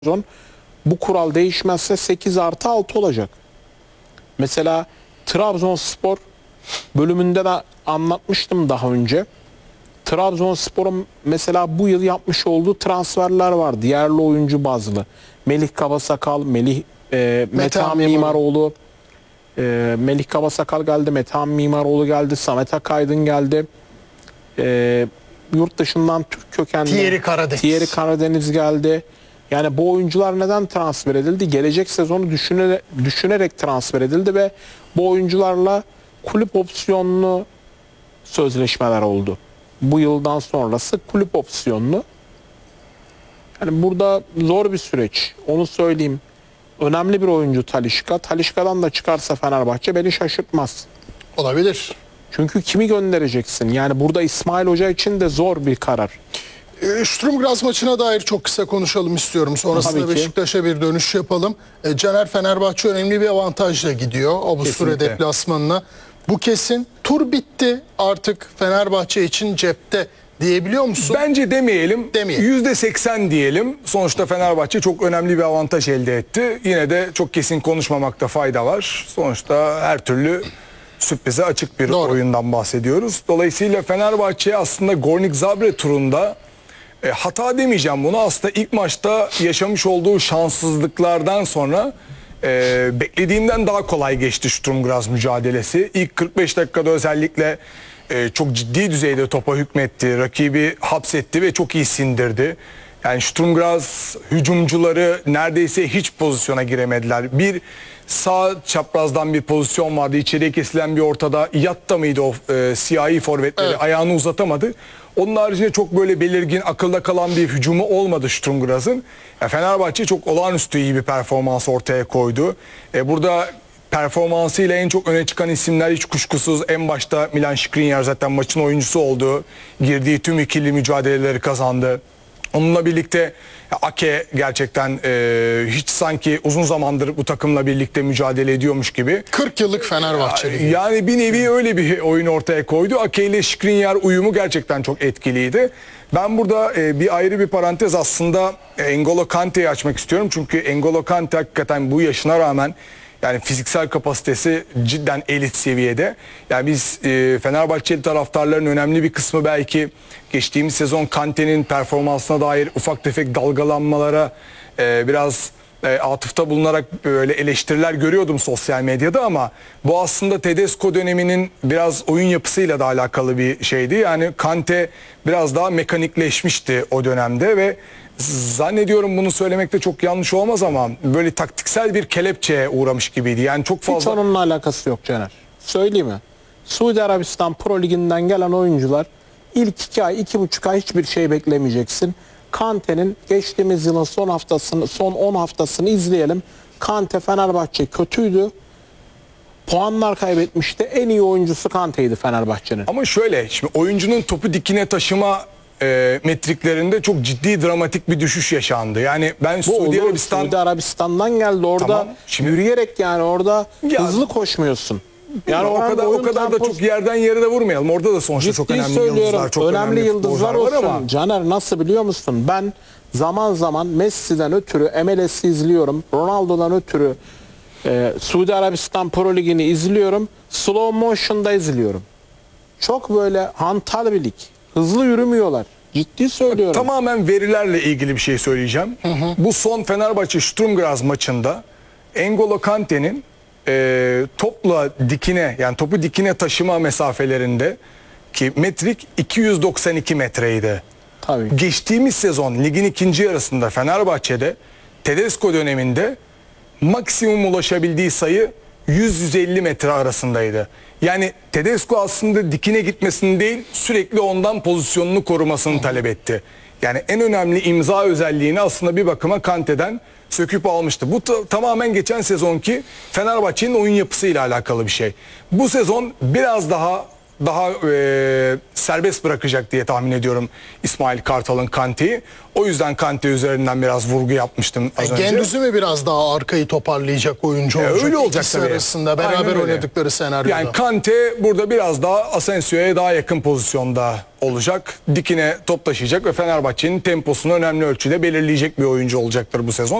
sezon bu kural değişmezse 8+6 olacak. Mesela Trabzonspor bölümünde de anlatmıştım daha önce. Trabzonspor'un mesela bu yıl yapmış olduğu transferler var. Diğerli oyuncu bazlı. Melih Kabasakal, Metehan Mimaroğlu. Melih Kabasakal geldi, Metehan Mimaroğlu geldi, Samet Akaydın geldi. Yurt dışından Türk kökenli Thierry Karadeniz geldi. Yani bu oyuncular neden transfer edildi? Gelecek sezonu düşünerek transfer edildi ve bu oyuncularla kulüp opsiyonlu sözleşmeler oldu. Bu yıldan sonrası kulüp opsiyonlu. Yani burada zor bir süreç. Onu söyleyeyim. Önemli bir oyuncu Talisca. Talisca'dan da çıkarsa Fenerbahçe beni şaşırtmaz. Olabilir. Çünkü kimi göndereceksin? Yani burada İsmail Hoca için de zor bir karar. Sturm Graz maçına dair çok kısa konuşalım istiyorum. Sonrasında Beşiktaş'a bir dönüş yapalım. Caner, Fenerbahçe önemli bir avantajla gidiyor Avusturya deplasmanına. Bu kesin. Tur bitti. Artık Fenerbahçe için cepte diyebiliyor musun? Bence demeyelim. %80 diyelim. Sonuçta Fenerbahçe çok önemli bir avantaj elde etti. Yine de çok kesin konuşmamakta fayda var. Sonuçta her türlü sürprize açık bir oyundan bahsediyoruz. Dolayısıyla Fenerbahçe aslında Gornik Zabrze turunda hata demeyeceğim bunu. Aslında ilk maçta yaşamış olduğu şanssızlıklardan sonra beklediğimden daha kolay geçti Sturm Graz mücadelesi. İlk 45 dakikada özellikle çok ciddi düzeyde topa hükmetti. Rakibi hapsetti ve çok iyi sindirdi. Yani Sturm Graz hücumcuları neredeyse hiç pozisyona giremediler. Bir sağ çaprazdan bir pozisyon vardı. İçeriye kesilen bir ortada. Yatta mıydı o siyahi forvetleri? Evet. Ayağını uzatamadı. Onun haricinde çok böyle belirgin, akılda kalan bir hücumu olmadı Sturm Graz'ın. Fenerbahçe çok olağanüstü iyi bir performans ortaya koydu. Burada performansıyla en çok öne çıkan isimler hiç kuşkusuz en başta Milan Skriniar, zaten maçın oyuncusu oldu. Girdiği tüm ikili mücadeleleri kazandı. Onunla birlikte Ake gerçekten hiç sanki uzun zamandır bu takımla birlikte mücadele ediyormuş gibi. 40 yıllık Fenerbahçeli. Yani bir nevi öyle bir oyun ortaya koydu. Ake ile Skriniar uyumu gerçekten çok etkiliydi. Ben burada bir ayrı bir parantez aslında N'Golo Kante'yi açmak istiyorum. Çünkü N'Golo Kante hakikaten bu yaşına rağmen yani fiziksel kapasitesi cidden elit seviyede. Yani biz Fenerbahçeli taraftarların önemli bir kısmı belki geçtiğimiz sezon Kante'nin performansına dair ufak tefek dalgalanmalara biraz atıfta bulunarak böyle eleştiriler görüyordum sosyal medyada, ama bu aslında Tedesco döneminin biraz oyun yapısıyla da alakalı bir şeydi. Yani Kante biraz daha mekanikleşmişti o dönemde ve zannediyorum bunu söylemekte çok yanlış olmaz ama böyle taktiksel bir kelepçeye uğramış gibiydi. Yani çok fazla... Hiç onunla alakası yok Caner. Söyleyeyim mi? Suudi Arabistan Pro Ligi'nden gelen oyuncular ilk 2 ay, 2,5 ay hiçbir şey beklemeyeceksin. Kante'nin geçtiğimiz yılın son 10 haftasını izleyelim. Kante Fenerbahçe kötüydü. Puanlar kaybetmişti. En iyi oyuncusu Kante'ydi Fenerbahçe'nin. Ama şöyle, şimdi oyuncunun topu dikine taşıma metriklerinde çok ciddi dramatik bir düşüş yaşandı. Yani ben Suudi Arabistan'dan geldi orada, tamam, yürüyerek, yani orada hızlı koşmuyorsun. Yani o kadar da çok yerden yere de vurmayalım. Orada da sonuçta çok önemli yıldızlar, çok önemli yıldızlar olsun. Ama Caner, nasıl biliyor musun? Ben zaman zaman Messi'den ötürü MLS'i izliyorum. Ronaldo'dan ötürü Suudi Arabistan Pro Ligi'ni izliyorum. Slow motion'da izliyorum. Çok böyle hantal bir lig. Hızlı yürümüyorlar. Ciddi söylüyorum. Tamamen verilerle ilgili bir şey söyleyeceğim. Bu son Fenerbahçe Sturm Graz maçında N'Golo Kante'nin topla dikine, yani topu dikine taşıma mesafelerinde ki metrik 292 metreydi. Tabii. Geçtiğimiz sezon ligin ikinci yarısında Fenerbahçe'de Tedesco döneminde maksimum ulaşabildiği sayı 100-150 metre arasındaydı. Yani Tedesco aslında dikine gitmesini değil, sürekli ondan pozisyonunu korumasını talep etti. Yani en önemli imza özelliğini aslında bir bakıma Kante'den söküp almıştı. Bu tamamen geçen sezonki Fenerbahçe'nin oyun yapısıyla alakalı bir şey. Bu sezon biraz daha daha serbest bırakacak diye tahmin ediyorum İsmail Kartal'ın Kante'yi. O yüzden Kante üzerinden biraz vurgu yapmıştım az önce. Güendouzi mi biraz daha arkayı toparlayacak oyuncu olacak? Öyle olacak İkisi tabii. arasında beraber Aynen öyle. oynadıkları senaryoda. Yani Kante burada biraz daha Asensio'ya daha yakın pozisyonda olacak. Dikine top taşıyacak ve Fenerbahçe'nin temposunu önemli ölçüde belirleyecek bir oyuncu olacaktır bu sezon.